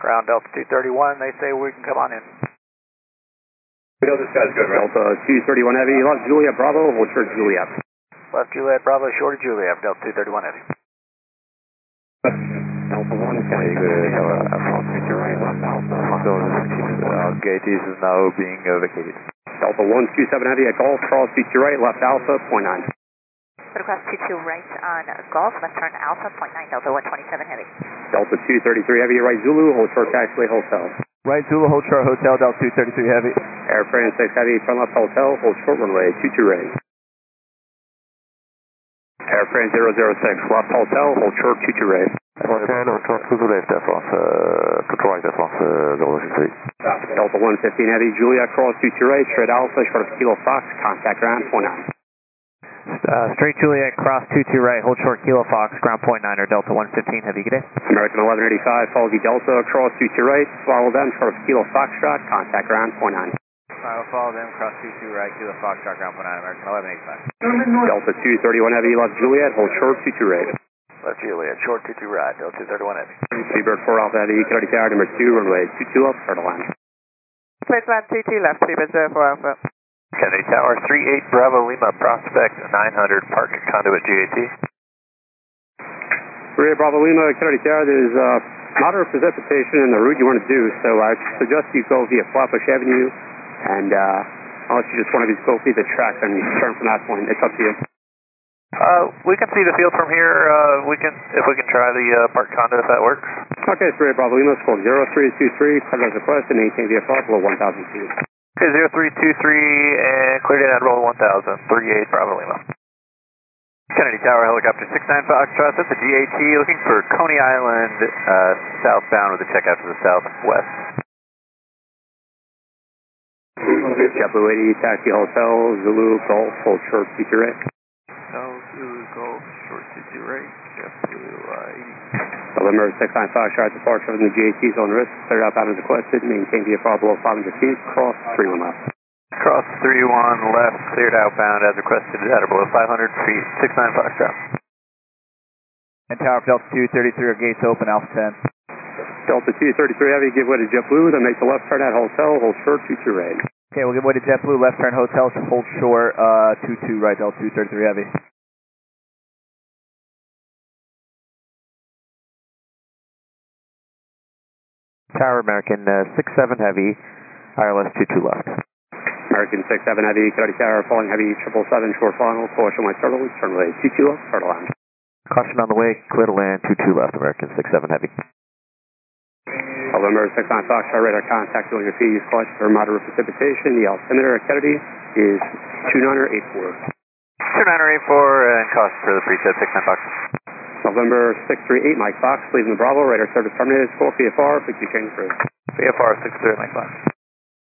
Ground Delta 231, they say we can come on in. We know this guy's good, right? Delta 231 Heavy, left Juliet Bravo, hold short Juliet. Left Juliet Bravo, short Juliet, Delta 231 Heavy. Delta 1, can you go to Alpha to your right, left Alpha. Gate is now being vacated. Delta 127 Heavy at Golf, cross to your right, left Alpha, .9. Photograph 22 right on Golf, left turn Alpha, .9, Delta 127 Heavy. Delta 233 Heavy, right Zulu, hold short taxiway hotel. Right Zulu, hold short hotel, Delta 233 Heavy. Air France 6 Heavy, turn left hotel, hold short runway 22 ready. Air France 006, left hotel, hold short 22 ready. Hotel, hold short to the left, Air France, to the right, Air France 063. Delta 115 Heavy, Juliet cross 22 right, straight Alpha, short of Kilo Fox, contact ground, .9. Straight Juliet, cross 22 right, hold short Kilo Fox, ground .9 or Delta 115 Heavy, good day. American 1185, follow the Delta, cross 22 right, swallow them, short of Kilo Foxtrot, contact ground, .9. I'll follow them, cross 22 right, Kilo Foxtrot, ground .9, American 1185. Delta 231 Heavy, left Juliet, hold short 22 right. Left Juliet, short 22 right, Delta 231 Heavy. Seabird 4 Alpha Heavy, Kennedy Tower, number 2, runway 22 up, start a line. Place line 22 left, Seabird 04 Alpha. Kennedy Tower, 38 Bravo Lima, Prospect 900, park conduit GAT. 38 Bravo Lima, Kennedy Tower, there's moderate precipitation in the route you want to do, so I suggest you go via Flatbush Avenue, and unless you just want to go via the track and turn from that point, it's up to you. We can see the field from here. If we can try the park conduit if that works. Okay, 38 Bravo Lima, squad 0323, clear as request, and maintain VFR below 1,000 feet. Okay, 0323 and cleared in at roll 1000, 38 Bravo Lima. Kennedy Tower, helicopter 69 Foxtrot, that's the GAT, looking for Coney Island, southbound with a checkout to the southwest. JetBlue 80, taxi hotel, Zulu, Golf, hold short, future right. Zulu, Golf, short 22 right, JetBlue 80. November 69 Foxtrot, departure from the GAT zone risk, clear outbound as requested, maintain VFR below 500 feet, cross 31 left. Cross 31 left, cleared outbound as requested at or below 500 feet, 69 Foxtrot. And Tower Delta 233, our gates open, Alpha 10. Delta 233 Heavy, give way to JetBlue, then make the left turn at hotel, hold short, 22 right. Okay, we'll give way to JetBlue, left turn hotel, hold short, 22 right, Delta 233 Heavy. Tower American 67 Heavy, ILS 22 left. American 67 Heavy, Kennedy Tower, falling Heavy, 777, short final, caution white turtle, turn right, 22 left, start a line. Caution on the way, clear to land, 22 left, American 67 Heavy. November 69 Foxtrot, radar contact on your fees, caution for moderate precipitation, the altimeter at Kennedy is 2984. 2984 and cost for the preset 69 Fox. November 638 Mike Fox, leaving the Bravo, radar service terminated, score VFR, 50 change for VFR 638 Mike Fox.